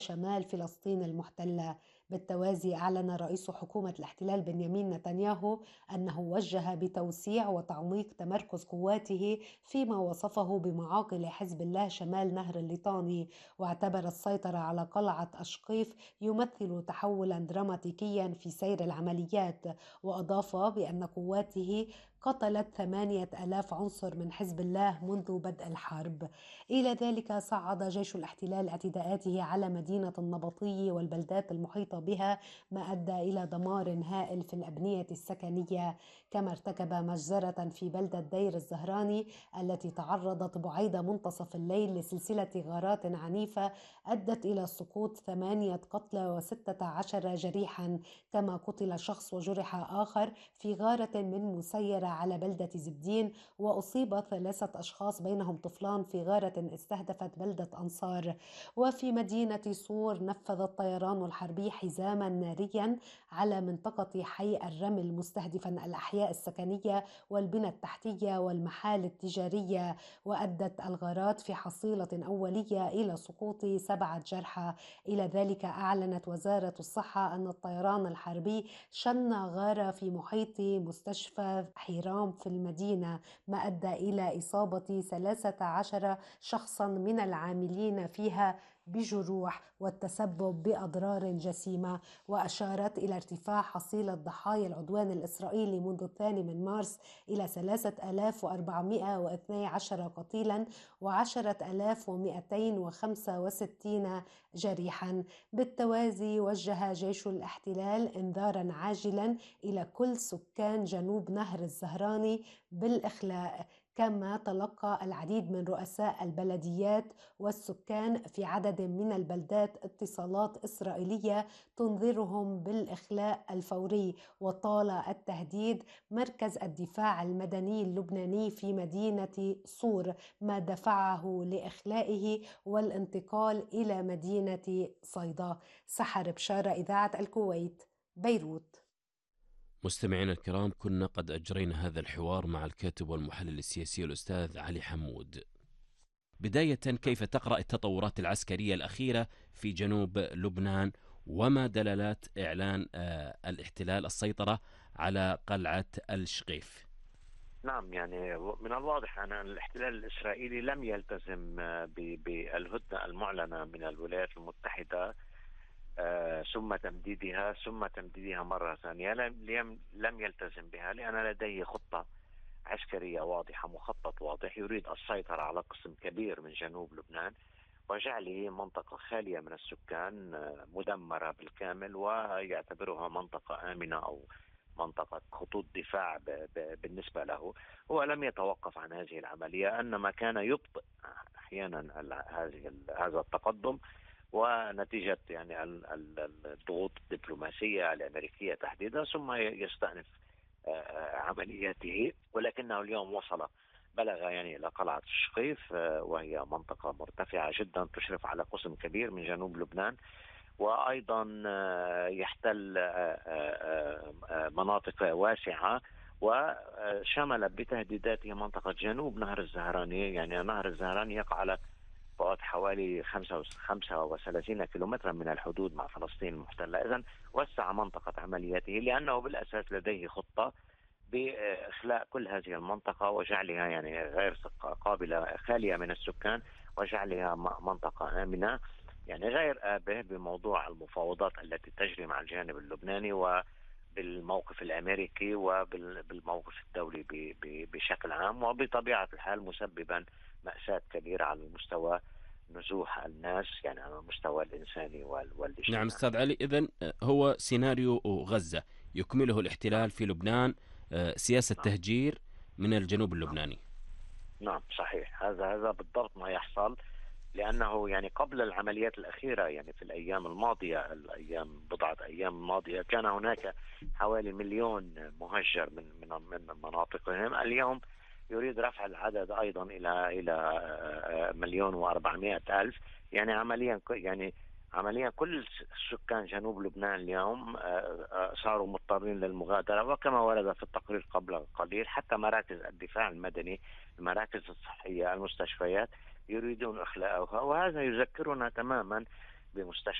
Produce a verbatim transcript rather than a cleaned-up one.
شمال فلسطين المحتلة. بالتوازي أعلن رئيس حكومة الاحتلال بنيامين نتنياهو أنه وجه بتوسيع وتعميق تمركز قواته فيما وصفه بمعاقل حزب الله شمال نهر الليطاني، واعتبر السيطرة على قلعة أشقيف يمثل تحولا دراماتيكيا في سير العمليات، وأضاف بأن قواته قتلت ثمانية آلاف عنصر من حزب الله منذ بدء الحرب. إلى ذلك صعد جيش الاحتلال اعتداءاته على مدينة النبطي والبلدات المحيطة بها، ما أدى إلى دمار هائل في الأبنية السكنية، كما ارتكب مجزرة في بلدة دير الزهراني التي تعرضت بعيد منتصف الليل لسلسلة غارات عنيفة أدت إلى سقوط ثمانية قتلى وستة عشر جريحا، كما قتل شخص وجرح آخر في غارة من مسيرة على بلدة زبدين، وأصيب ثلاثة أشخاص بينهم طفلان في غارة استهدفت بلدة أنصار. وفي مدينة صور نفذ الطيران الحربي حزاما ناريا على منطقة حي الرمل مستهدفا الأحياء السكنية والبنى التحتية والمحال التجارية، وأدت الغارات في حصيلة أولية إلى سقوط سبعة جرحى. إلى ذلك أعلنت وزارة الصحة أن الطيران الحربي شن غارة في محيط مستشفى حيرام في المدينة، ما أدى إلى إصابة ثلاثة عشر شخصا من العاملين فيها بجروح والتسبب بأضرار جسيمة. وأشارت إلى ارتفاع حصيلة ضحايا العدوان الإسرائيلي منذ الثاني من مارس إلى ثلاثة آلاف وأربعمائة واثني عشر قتيلا وعشرة آلاف ومئتين وخمسة وستين جريحا. بالتوازي وجه جيش الاحتلال إنذارا عاجلا إلى كل سكان جنوب نهر الزهراني بالإخلاء، كما تلقى العديد من رؤساء البلديات والسكان في عدد من البلدات اتصالات إسرائيلية تنذرهم بالإخلاء الفوري. وطال التهديد مركز الدفاع المدني اللبناني في مدينة صور، ما دفعه لإخلائه والانتقال إلى مدينة صيدا. سحر بشارة، إذاعة الكويت، بيروت. مستمعينا الكرام، كنا قد أجرينا هذا الحوار مع الكاتب والمحلل السياسي الأستاذ علي حمود. بداية، كيف تقرأ التطورات العسكرية الأخيرة في جنوب لبنان، وما دلالات إعلان آه الاحتلال السيطرة على قلعة الشقيف؟ نعم، يعني من الواضح أن الاحتلال الإسرائيلي لم يلتزم بالهدنة المعلنة من الولايات المتحدة، آه ثم تمديدها ثم تمديدها مرة ثانية. لم لم يلتزم بها لأن لديه خطة عسكرية واضحة، مخطط واضح، يريد السيطرة على قسم كبير من جنوب لبنان وجعله منطقة خالية من السكان، آه مدمرة بالكامل، ويعتبرها منطقة آمنة أو منطقة خطوط دفاع ب ب بالنسبة له. هو لم يتوقف عن هذه العملية، إنما كان يبطئ أحيانا هذه هذا التقدم، ونتيجة يعني الضغوط الدبلوماسية الأمريكية تحديدا، ثم يستأنف عملياته. ولكنه اليوم وصل بلغ يعني إلى قلعة الشقيف، وهي منطقة مرتفعة جدا تشرف على قسم كبير من جنوب لبنان، وأيضا يحتل مناطق واسعة، وشمل بتهديداته منطقة جنوب نهر الزهراني. يعني نهر الزهراني يقع على بعد حوالي خمسة وثلاثين كيلومترا من الحدود مع فلسطين المحتلة. إذن وسع منطقة عملياته لأنه بالأساس لديه خطة بإخلاء كل هذه المنطقة وجعلها يعني غير قابلة، خالية من السكان، وجعلها منطقة آمنة. يعني غير آبه بموضوع المفاوضات التي تجري مع الجانب اللبناني وبالموقف الأمريكي وبالموقف الدولي بشكل عام، وبطبيعة الحال مسببا مأساة كبيرة على المستوى نزوح الناس، يعني على المستوى الإنساني والاجتماعي. نعم أستاذ علي، إذن هو سيناريو غزة يكمله الاحتلال في لبنان، سياسة نعم. تهجير من الجنوب اللبناني. نعم صحيح، هذا هذا بالضبط ما يحصل، لأنه يعني قبل العمليات الأخيرة، يعني في الأيام الماضية، الأيام بضعة أيام الماضية، كان هناك حوالي مليون مهجر من من من مناطقهم. اليوم يريد رفع العدد أيضا إلى إلى مليون وأربعمائة ألف. يعني عمليا يعني عمليا كل سكان جنوب لبنان اليوم صاروا مضطرين للمغادرة، وكما ورد في التقرير قبل قليل حتى مراكز الدفاع المدني، المراكز الصحية، المستشفيات، يريدون إخلاءها. وهذا يذكرنا تماما بمستشفى